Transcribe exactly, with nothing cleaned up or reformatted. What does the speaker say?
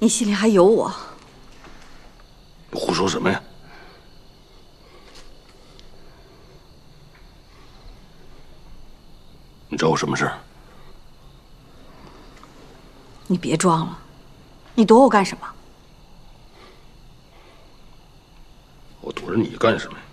你心里还有我？ 你胡说什么呀？你找我什么事？ 你别装了，你躲我干什么？ 我躲着你干什么呀？